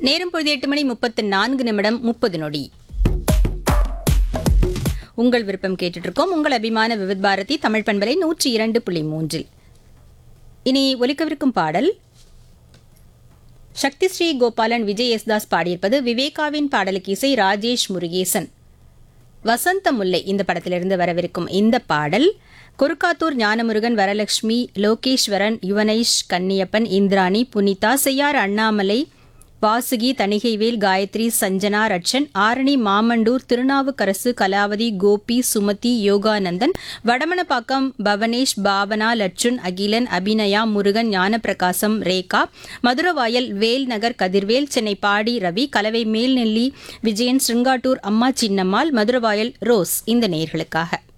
நேரம் பொழுது 8:34:30 உங்கள் விருப்பம் கேட்டுட்டு இருக்கோம். உங்கள் அபிமான விவித் பாரதி தமிழ் பண்பலை 102.3. இனி ஒலிக்கவிருக்கும் பாடல் சக்தி ஸ்ரீ கோபாலன் விஜய் எஸ் தாஸ் பாடியிருப்பது. விவேகாவின் பாடலுக்கு இசை ராஜேஷ் முருகேசன். வசந்த முல்லை இந்த படத்திலிருந்து வரவிருக்கும் இந்த பாடல் குருக்காத்தூர் ஞானமுருகன், வரலட்சுமி, லோகேஸ்வரன், யுவனைஷ், கன்னியப்பன், இந்திராணி, புனிதா, செய்யார் அண்ணாமலை, வாசுகி, தணிகைவேல், காயத்ரி, சஞ்சனா, ரட்சன், ஆரணி, மாமண்டூர், திருநாவுக்கரசு, கலாவதி, கோபி, சுமதி, யோகானந்தன், வடமனப்பாக்கம், பவனேஷ், பாவனா, லட்சுன், அகிலன், அபிநயா, முருகன், ஞானப்பிரகாசம், ரேகா, மதுரவாயல், வேல் நகர் கதிர்வேல், சென்னை பாடி ரவி, கலவை மேல்நெல்லி, விஜயன், ஸ்ருங்காட்டூர் அம்மா சின்னம்மாள், மதுரவாயல் ரோஸ் இந்த நேயர்களுக்காக.